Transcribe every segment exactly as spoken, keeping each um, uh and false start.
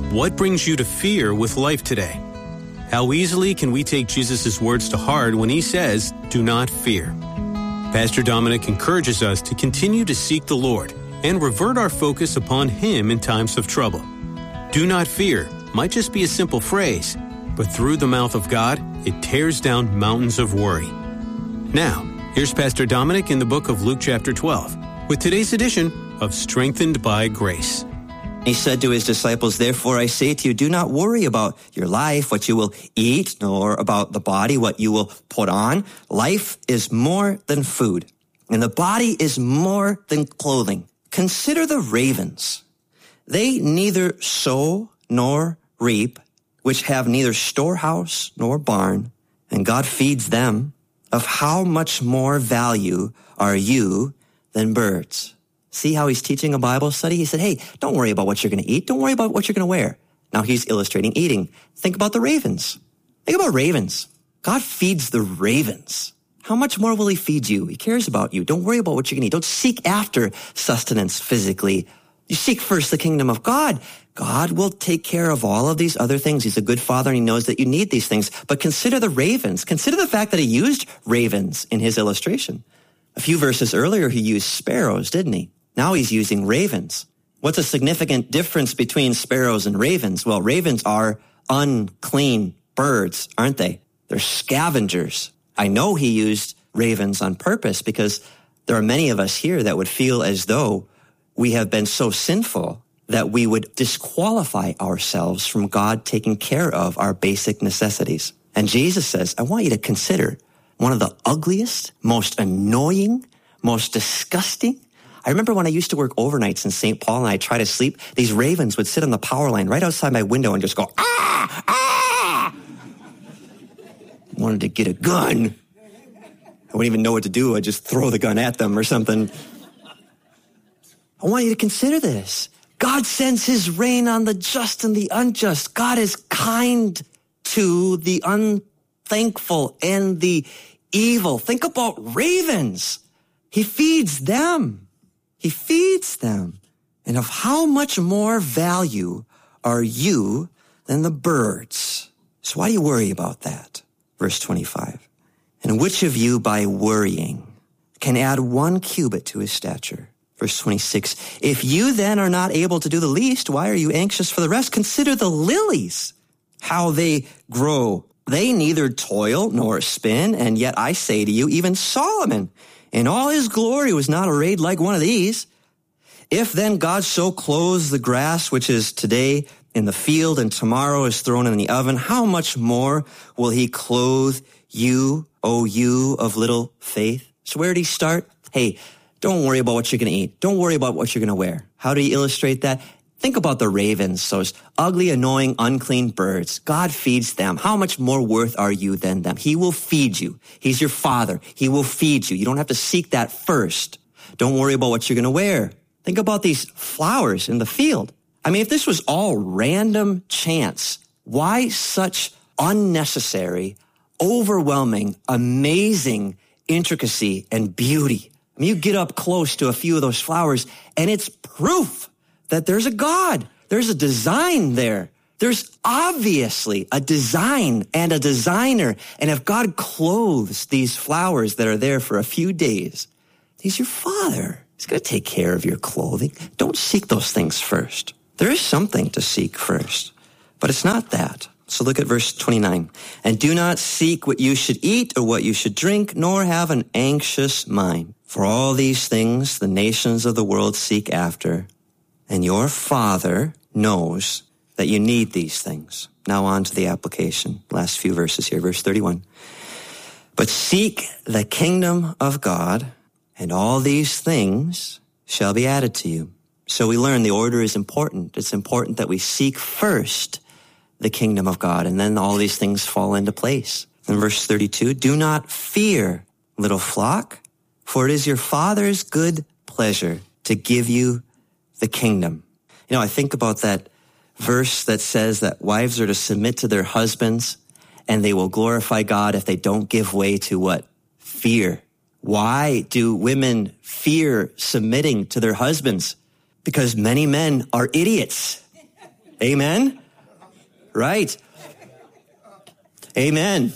What brings you to fear with life today? How easily can we take Jesus' words to heart when he says, "Do not fear"? Pastor Dominic encourages us to continue to seek the Lord and revert our focus upon him in times of trouble. Do not fear might just be a simple phrase, but through the mouth of God, it tears down mountains of worry. Now, here's Pastor Dominic in the book of Luke chapter twelve with today's edition of Strengthened by Grace. He said to his disciples, "Therefore I say to you, do not worry about your life, what you will eat, nor about the body, what you will put on. Life is more than food, and the body is more than clothing. Consider the ravens. They neither sow nor reap, which have neither storehouse nor barn, and God feeds them. Of how much more value are you than birds?" See how he's teaching a Bible study? He said, hey, don't worry about what you're going to eat. Don't worry about what you're going to wear. Now he's illustrating eating. Think about the ravens. Think about ravens. God feeds the ravens. How much more will he feed you? He cares about you. Don't worry about what you're going to eat. Don't seek after sustenance physically. You seek first the kingdom of God. God will take care of all of these other things. He's a good father and he knows that you need these things. But consider the ravens. Consider the fact that he used ravens in his illustration. A few verses earlier, he used sparrows, didn't he? Now he's using ravens. What's a significant difference between sparrows and ravens? Well, ravens are unclean birds, aren't they? They're scavengers. I know he used ravens on purpose because there are many of us here that would feel as though we have been so sinful that we would disqualify ourselves from God taking care of our basic necessities. And Jesus says, I want you to consider one of the ugliest, most annoying, most disgusting. I remember when I used to work overnights in Saint Paul and I'd try to sleep, these ravens would sit on the power line right outside my window and just go, ah, ah. I wanted to get a gun. I wouldn't even know what to do. I'd just throw the gun at them or something. I want you to consider this. God sends his rain on the just and the unjust. God is kind to the unthankful and the evil. Think about ravens. He feeds them. He feeds them. And of how much more value are you than the birds? So why do you worry about that? Verse twenty-five. And which of you by worrying can add one cubit to his stature? Verse twenty-six. If you then are not able to do the least, why are you anxious for the rest? Consider the lilies, how they grow. They neither toil nor spin, and yet I say to you, even Solomon in all his glory was not arrayed like one of these. If then God so clothes the grass, which is today in the field and tomorrow is thrown in the oven, how much more will he clothe you, O you of little faith? So where did he start? Hey, don't worry about what you're going to eat. Don't worry about what you're going to wear. How do you illustrate that? Think about the ravens, those ugly, annoying, unclean birds. God feeds them. How much more worth are you than them? He will feed you. He's your father. He will feed you. You don't have to seek that first. Don't worry about what you're going to wear. Think about these flowers in the field. I mean, if this was all random chance, why such unnecessary, overwhelming, amazing intricacy and beauty? I mean, you get up close to a few of those flowers and it's proof that there's a God. There's a design there. There's obviously a design and a designer. And if God clothes these flowers that are there for a few days, he's your father. He's going to take care of your clothing. Don't seek those things first. There is something to seek first, but it's not that. So look at verse twenty-nine. And do not seek what you should eat or what you should drink, nor have an anxious mind. For all these things the nations of the world seek after, and your Father knows that you need these things. Now on to the application. Last few verses here, verse thirty-one. But seek the kingdom of God, and all these things shall be added to you. So we learn the order is important. It's important that we seek first the kingdom of God, and then all these things fall into place. In verse thirty-two, do not fear, little flock, for it is your Father's good pleasure to give you the kingdom. You know, I think about that verse that says that wives are to submit to their husbands and they will glorify God if they don't give way to what? Fear. Why do women fear submitting to their husbands? Because many men are idiots. Amen? Right. Amen.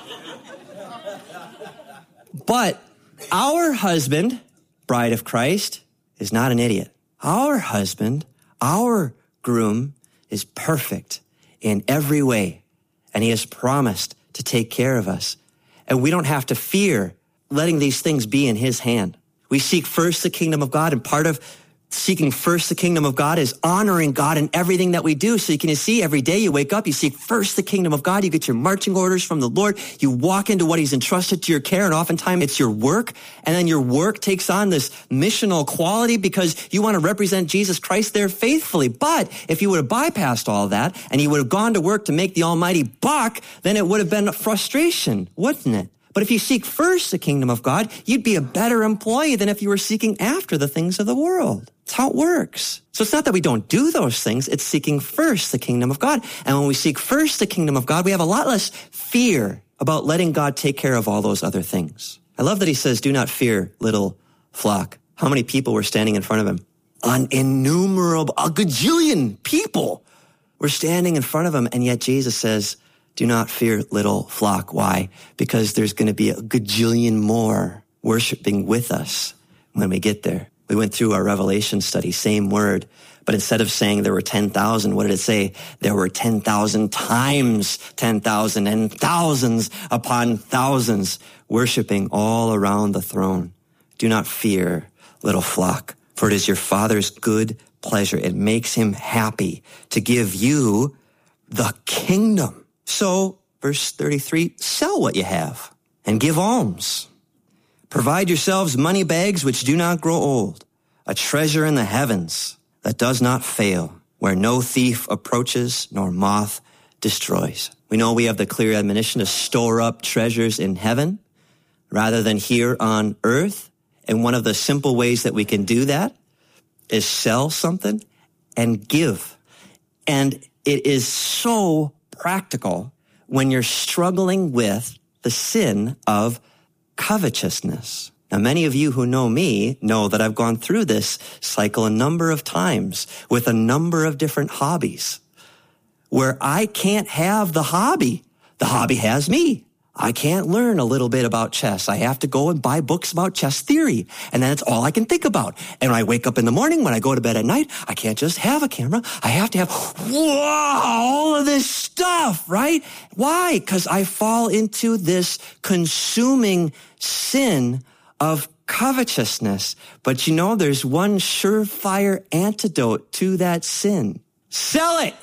But our husband, bride of Christ, is not an idiot. Our husband, our groom, is perfect in every way, and he has promised to take care of us. And we don't have to fear letting these things be in his hand. We seek first the kingdom of God, and part of seeking first the kingdom of God is honoring God in everything that we do. So you can see every day you wake up, you seek first the kingdom of God, you get your marching orders from the Lord, you walk into what he's entrusted to your care, and oftentimes it's your work, and then your work takes on this missional quality because you want to represent Jesus Christ there faithfully. But if you would have bypassed all that and you would have gone to work to make the almighty buck, then it would have been a frustration, wouldn't it? But if you seek first the kingdom of God, you'd be a better employee than if you were seeking after the things of the world. That's how it works. So it's not that we don't do those things. It's seeking first the kingdom of God. And when we seek first the kingdom of God, we have a lot less fear about letting God take care of all those other things. I love that he says, do not fear, little flock. How many people were standing in front of him? An innumerable, a gajillion people were standing in front of him. And yet Jesus says, do not fear, little flock. Why? Because there's going to be a gajillion more worshiping with us when we get there. We went through our Revelation study, same word, but instead of saying there were ten thousand, what did it say? There were ten thousand times ten thousand and thousands upon thousands worshiping all around the throne. Do not fear, little flock, for it is your Father's good pleasure. It makes him happy to give you the kingdom. So, verse thirty-three, sell what you have and give alms. Provide yourselves money bags which do not grow old, a treasure in the heavens that does not fail, where no thief approaches nor moth destroys. We know we have the clear admonition to store up treasures in heaven rather than here on earth. And one of the simple ways that we can do that is sell something and give. And it is so practical when you're struggling with the sin of covetousness. Now, many of you who know me know that I've gone through this cycle a number of times with a number of different hobbies where I can't have the hobby. The hobby has me. I can't learn a little bit about chess. I have to go and buy books about chess theory. And then it's all I can think about. And when I wake up in the morning, when I go to bed at night, I can't just have a camera. I have to have whoa, all of this stuff, right? Why? Because I fall into this consuming sin of covetousness. But you know, there's one surefire antidote to that sin. Sell it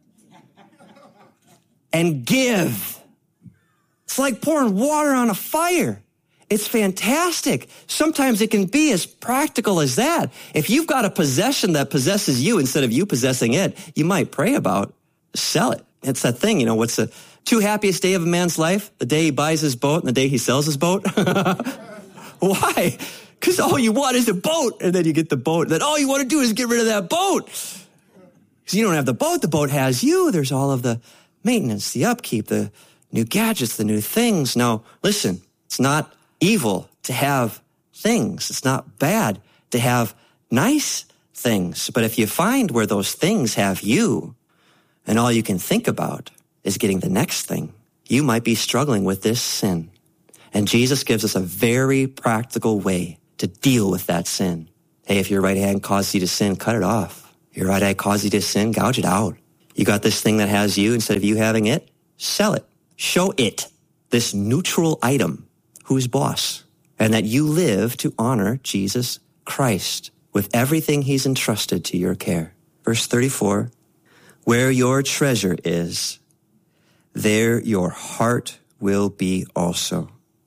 and give. It's like pouring water on a fire. It's fantastic. Sometimes it can be as practical as that. If you've got a possession that possesses you instead of you possessing it, you might pray about, sell it. It's that thing, you know, what's the two happiest day of a man's life? The day he buys his boat and the day he sells his boat. Why? Because all you want is a boat. And then you get the boat. And then all you want to do is get rid of that boat. Because you don't have the boat. The boat has you. There's all of the maintenance, the upkeep, the new gadgets, the new things. Now, listen, it's not evil to have things. It's not bad to have nice things. But if you find where those things have you, and all you can think about is getting the next thing, you might be struggling with this sin. And Jesus gives us a very practical way to deal with that sin. Hey, if your right hand causes you to sin, cut it off. Your right eye causes you to sin, gouge it out. You got this thing that has you, instead of you having it, sell it. Show it, this neutral item, who's boss, and that you live to honor Jesus Christ with everything he's entrusted to your care. Verse thirty-four, where your treasure is, there your heart will be also.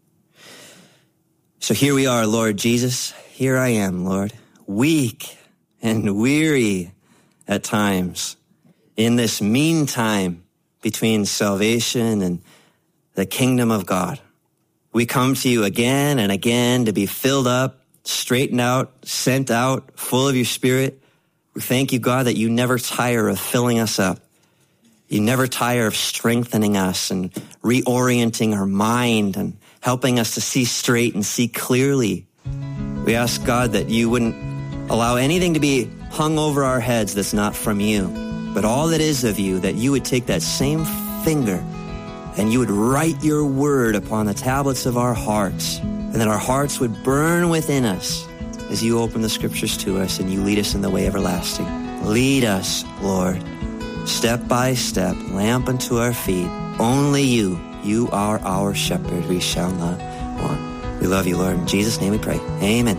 So here we are, Lord Jesus. Here I am, Lord, weak and weary at times. In this meantime, between salvation and the kingdom of God, we come to you again and again to be filled up, straightened out, sent out, full of your Spirit. We thank you, God, that you never tire of filling us up. You never tire of strengthening us and reorienting our mind and helping us to see straight and see clearly. We ask, God, that you wouldn't allow anything to be hung over our heads that's not from you. but all that is of you, that you would take that same finger and you would write your word upon the tablets of our hearts, and that our hearts would burn within us as you open the scriptures to us and you lead us in the way everlasting. Lead us, Lord, step by step, lamp unto our feet. Only you, you are our shepherd. We shall not want. We love you, Lord. In Jesus' name we pray. Amen.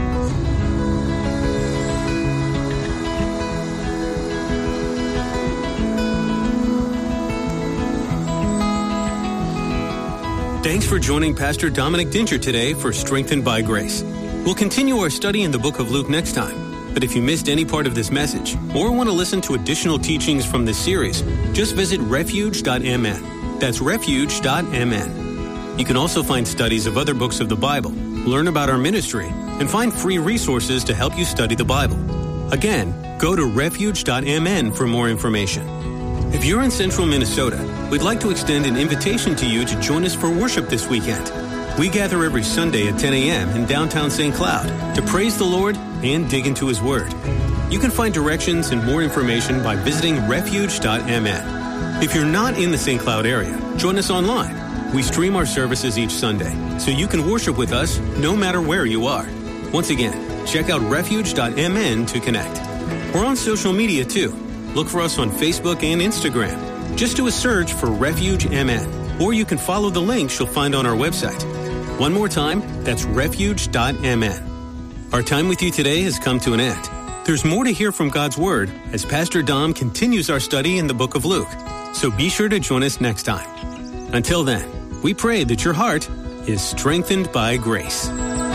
Thanks for joining Pastor Dominic Dinger today for Strengthened by Grace. We'll continue our study in the book of Luke next time. But if you missed any part of this message or want to listen to additional teachings from this series, just visit refuge dot m n. That's refuge dot m n. You can also find studies of other books of the Bible, learn about our ministry, and find free resources to help you study the Bible. Again, go to refuge dot m n for more information. If you're in central Minnesota, we'd like to extend an invitation to you to join us for worship this weekend. We gather every Sunday at ten a.m. in downtown Saint Cloud to praise the Lord and dig into His Word. You can find directions and more information by visiting refuge dot m n. If you're not in the Saint Cloud area, join us online. We stream our services each Sunday, so you can worship with us no matter where you are. Once again, check out refuge dot m n to connect. We're on social media too. Look for us on Facebook and Instagram. Just do a search for Refuge M N, or you can follow the links you'll find on our website. One more time, that's refuge dot m n. Our time with you today has come to an end. There's more to hear from God's Word as Pastor Dom continues our study in the book of Luke. So be sure to join us next time. Until then, we pray that your heart is strengthened by grace.